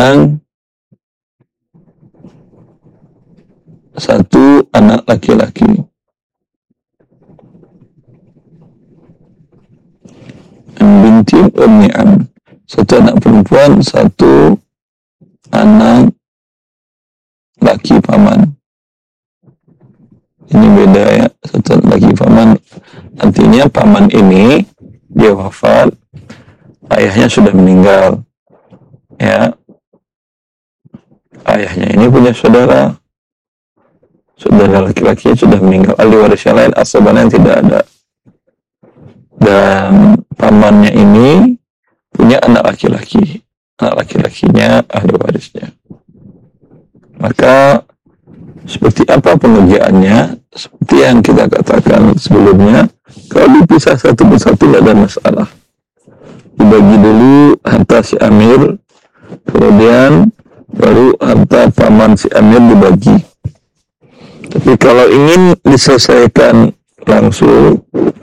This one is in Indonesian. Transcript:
satu anak laki-laki. Binti ummi am, satu anak perempuan, satu anak laki paman. Ini beda ya, satu anak laki paman. Artinya paman ini dia wafat, ayahnya sudah meninggal. Ya, ayahnya ini punya saudara laki-laki sudah meninggal. Ahli waris yang lain asabana yang tidak ada. Dan pamannya ini punya anak laki-laki. Anak laki-lakinya ahli warisnya. Maka seperti apa pengerjaannya? Seperti yang kita katakan sebelumnya, kalau dipisah satu persatu tidak ada masalah. Dibagi dulu harta si Amir, kemudian baru harta paman si Amir dibagi. Tapi kalau ingin diselesaikan langsung,